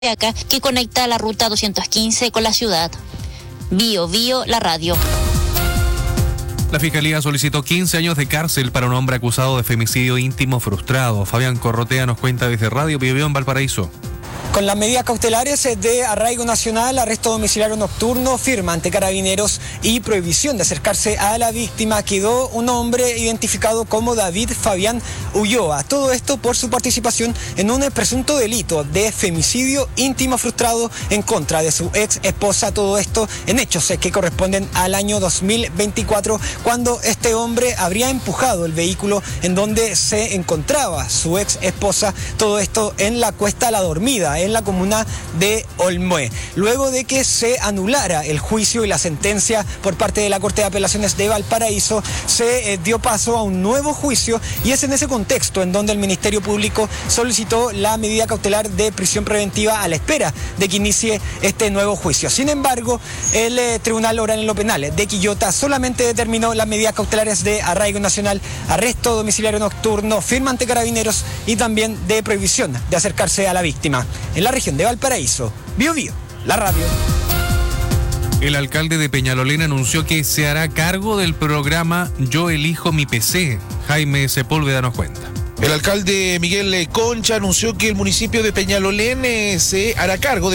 acá que conecta la ruta 215 con la ciudad. Bio, la radio. La Fiscalía solicitó 15 años de cárcel para un hombre acusado de femicidio íntimo frustrado. Fabián Corrotea nos cuenta desde Radio Bio en Valparaíso. Con las medidas cautelares de arraigo nacional, arresto domiciliario nocturno, firma ante carabineros y prohibición de acercarse a la víctima, quedó un hombre identificado como David Fabián Ulloa. Todo esto por su participación en un presunto delito de femicidio íntimo frustrado en contra de su ex esposa. Todo esto en hechos que corresponden al año 2024, cuando este hombre habría empujado el vehículo en donde se encontraba su ex esposa. Todo esto en la Cuesta La Dormida, en la comuna de Olmué. Luego de que se anulara el juicio y la sentencia por parte de la Corte de Apelaciones de Valparaíso, se dio paso a un nuevo juicio, y es en ese contexto en donde el Ministerio Público solicitó la medida cautelar de prisión preventiva a la espera de que inicie este nuevo juicio. Sin embargo, el Tribunal Oral en lo Penal de Quillota solamente determinó las medidas cautelares de arraigo nacional, arresto domiciliario nocturno, firma ante carabineros y también de prohibición de acercarse a la víctima. En la región de Valparaíso, Bio, la radio. El alcalde de Peñalolén anunció que se hará cargo del programa Yo Elijo Mi PC. Jaime Sepúlveda nos cuenta. El alcalde Miguel Concha anunció que el municipio de Peñalolén se hará cargo de